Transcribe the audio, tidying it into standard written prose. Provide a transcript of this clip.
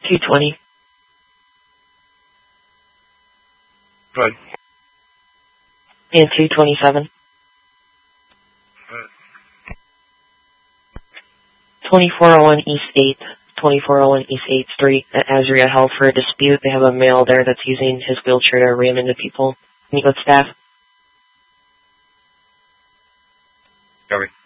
220. Go ahead. And 227. 2401 East 8th, 2401 East 8th Street at Azria held for a dispute. They have a male there that's using his wheelchair to ram into people. Meet with staff. Copy.